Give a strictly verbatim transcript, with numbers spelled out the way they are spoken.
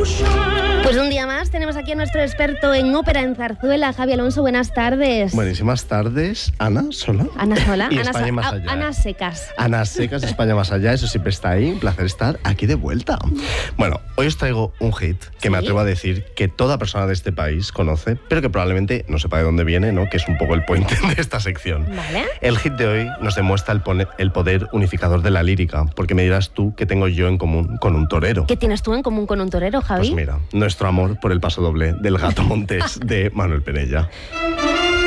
Pues un día más tenemos aquí a nuestro experto en ópera en zarzuela, Javi Alonso. Buenas tardes. Buenísimas tardes, Ana Sola. Ana Sola. Y Ana, España más allá. Ana Secas. Ana Secas, España más allá, eso siempre está ahí. Un placer estar aquí de vuelta. Bueno, hoy os traigo un hit que ¿Sí? me atrevo a decir que toda persona de este país conoce, pero que probablemente no sepa de dónde viene, ¿no? Que es un poco el point de esta sección. Vale. El hit de hoy nos demuestra el, pone- el poder unificador de la lírica, porque me dirás tú qué tengo yo en común con un torero. ¿Qué tienes tú en común con un torero, Javi? Pues mira, nuestro amor por el paso doble del Gato Montés de Manuel Penella.